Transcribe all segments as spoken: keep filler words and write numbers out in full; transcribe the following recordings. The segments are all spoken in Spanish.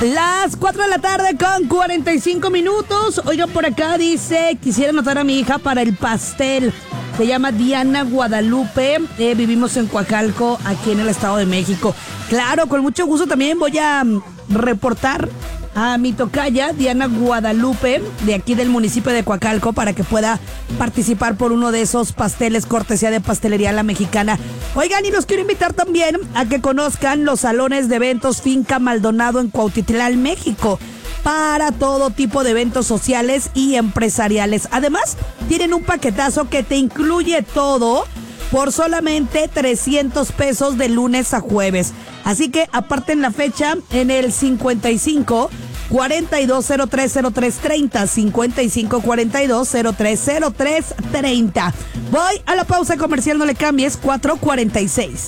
Las cuatro de la tarde con cuarenta y cinco minutos. Oigan, por acá dice, quisiera anotar a mi hija para el pastel. Se llama Diana Guadalupe. Eh, vivimos en Coacalco, aquí en el Estado de México. Claro, con mucho gusto también voy a um, reportar a mi tocaya, Diana Guadalupe, de aquí del municipio de Coacalco, para que pueda participar por uno de esos pasteles cortesía de Pastelería La Mexicana. Oigan, y los quiero invitar también a que conozcan los salones de eventos Finca Maldonado en Cuautitlán, México, para todo tipo de eventos sociales y empresariales. Además, tienen un paquetazo que te incluye todo por solamente trescientos pesos de lunes a jueves. Así que aparten la fecha en el cincuenta y cinco, cuarenta y dos, cero tres, cero tres, treinta, cincuenta y cinco, cuarenta y dos, cero tres, cero tres, treinta. Voy a la pausa comercial, no le cambies, cuatro cuarenta y seis.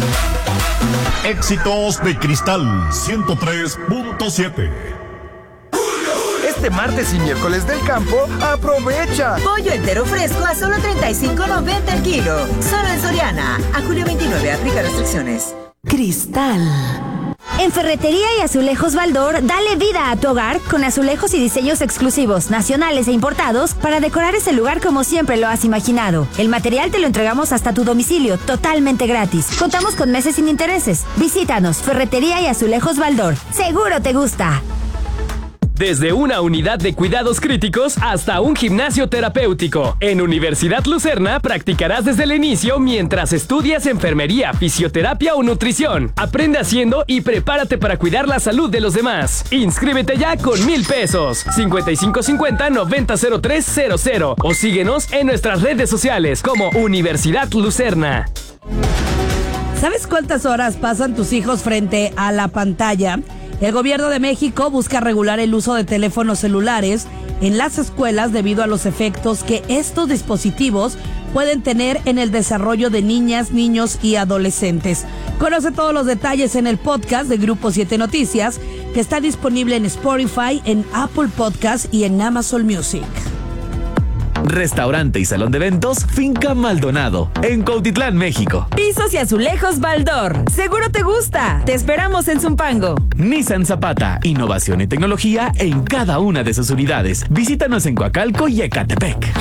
Éxitos de Cristal ciento tres punto siete. Este martes y miércoles del campo, aprovecha. Pollo entero fresco a solo treinta y cinco noventa el kilo. Solo en Soriana. A julio veintinueve, aplica restricciones. Cristal. En Ferretería y Azulejos Baldor, dale vida a tu hogar con azulejos y diseños exclusivos, nacionales e importados para decorar ese lugar como siempre lo has imaginado. El material te lo entregamos hasta tu domicilio, totalmente gratis. Contamos con meses sin intereses. Visítanos, Ferretería y Azulejos Baldor. Seguro te gusta. Desde una unidad de cuidados críticos hasta un gimnasio terapéutico. En Universidad Lucerna practicarás desde el inicio mientras estudias enfermería, fisioterapia o nutrición. Aprende haciendo y prepárate para cuidar la salud de los demás. Inscríbete ya con mil pesos. cincuenta y cinco cincuenta, noventa cero tres cero cero o síguenos en nuestras redes sociales como Universidad Lucerna. ¿Sabes cuántas horas pasan tus hijos frente a la pantalla? El gobierno de México busca regular el uso de teléfonos celulares en las escuelas debido a los efectos que estos dispositivos pueden tener en el desarrollo de niñas, niños y adolescentes. Conoce todos los detalles en el podcast de Grupo siete Noticias, que está disponible en Spotify, en Apple Podcast y en Amazon Music. Restaurante y salón de eventos Finca Maldonado, en Cuautitlán, México. Pisos y azulejos Baldor. Seguro te gusta. Te esperamos en Zumpango. Nissan Zapata, innovación y tecnología en cada una de sus unidades. Visítanos en Coacalco y Ecatepec.